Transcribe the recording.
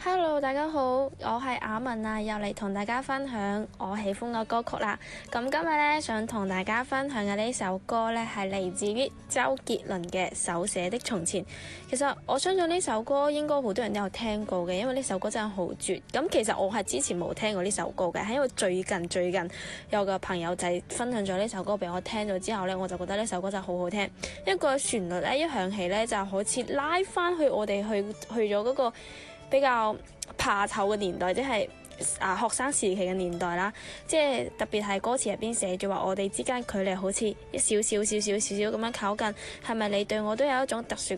Hello，大家好，我係阿文啊，又嚟同大家分享我喜歡嘅歌曲啦。咁今日咧想同大家分享嘅呢首歌咧係嚟自於周杰倫嘅《手寫的從前》。其實我相信呢首歌應該好多人都有聽過嘅，因為呢首歌真係好絕。咁其實我係之前冇聽過呢首歌嘅，係因為最近有個朋友仔分享咗呢首歌俾我聽咗之後咧，我就覺得呢首歌真係好好聽。一個旋律咧一響起咧，就好似拉翻去我哋去咗嗰個比較怕醜嘅年代，即係學生時期嘅年代啦。即係特別係歌詞入邊寫住話，我哋之間距離好似一少少咁樣靠近，係咪你對我都有一種特殊